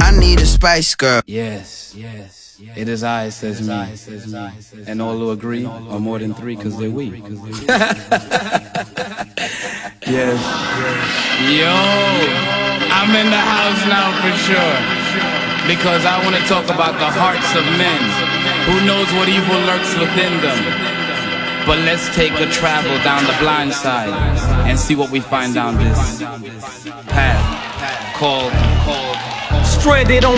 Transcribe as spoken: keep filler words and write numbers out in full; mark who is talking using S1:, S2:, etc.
S1: I need a Spice Girl.
S2: Yes, yes, it is I, says me. And all who agree are more than three, cause they're we. Yes. Yo, I'm in the house now for sure, because I want to talk about the hearts of men. Who knows what evil lurks within them? But let's take a travel down the blind side and see what we find down this path called, called
S3: Stranded on